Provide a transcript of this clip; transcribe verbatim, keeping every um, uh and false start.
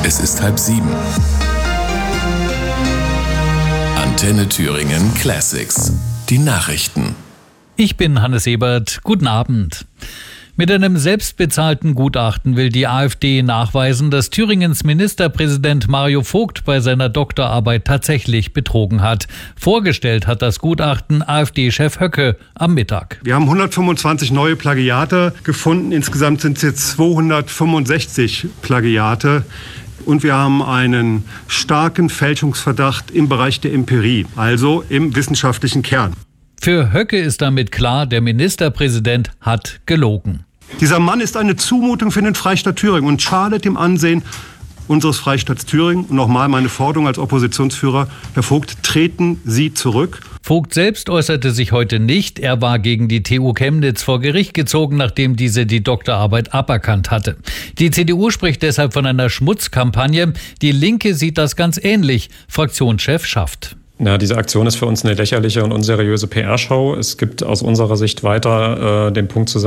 Es ist halb sieben. Antenne Thüringen Classics. Die Nachrichten. Ich bin Hannes Ebert. Guten Abend. Mit einem selbstbezahlten Gutachten will die AfD nachweisen, dass Thüringens Ministerpräsident Mario Vogt bei seiner Doktorarbeit tatsächlich betrogen hat. Vorgestellt hat das Gutachten AfD-Chef Höcke am Mittag. Wir haben hundertfünfundzwanzig neue Plagiate gefunden. Insgesamt sind es jetzt zweihundertfünfundsechzig Plagiate. Und wir haben einen starken Fälschungsverdacht im Bereich der Empirie, also im wissenschaftlichen Kern. Für Höcke ist damit klar, der Ministerpräsident hat gelogen. Dieser Mann ist eine Zumutung für den Freistaat Thüringen und schadet dem Ansehen unseres Freistaats Thüringen. Und nochmal meine Forderung als Oppositionsführer: Herr Vogt, treten Sie zurück. Vogt selbst äußerte sich heute nicht. Er war gegen die T U Chemnitz vor Gericht gezogen, nachdem diese die Doktorarbeit aberkannt hatte. Die C D U spricht deshalb von einer Schmutzkampagne. Die Linke sieht das ganz ähnlich. Fraktionschef Schaft. Na, diese Aktion ist für uns eine lächerliche und unseriöse P R-Show. Es gibt aus unserer Sicht weiter äh, den Punkt zu sagen,